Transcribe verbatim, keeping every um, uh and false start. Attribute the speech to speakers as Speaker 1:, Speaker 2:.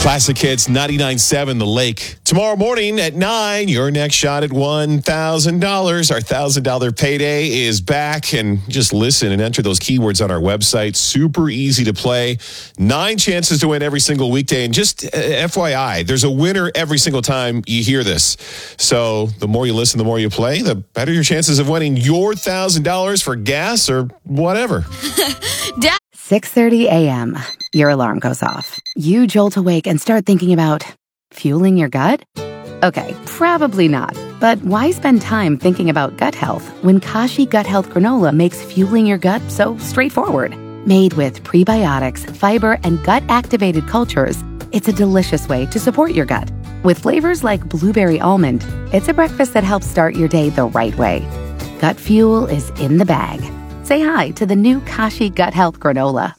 Speaker 1: Classic Hits ninety-nine point seven The Lake. Tomorrow morning at nine, your next shot at one thousand dollars. Our one thousand dollars payday is back. And just listen and enter those keywords on our website. Super easy to play. Nine chances to win every single weekday. And just uh, F Y I, there's a winner every single time you hear this. So the more you listen, the more you play, the better your chances of winning your one thousand dollars for gas or whatever.
Speaker 2: Dad.
Speaker 3: six thirty a.m. Your alarm goes off. You jolt awake and start thinking about fueling your gut? Okay, probably not. But why spend time thinking about gut health when Kashi Gut Health Granola makes fueling your gut so straightforward? Made with prebiotics, fiber, and gut-activated cultures, it's a delicious way to support your gut. With flavors like blueberry almond, it's a breakfast that helps start your day the right way. Gut fuel is in the bag. Say hi to the new Kashi Gut Health Granola.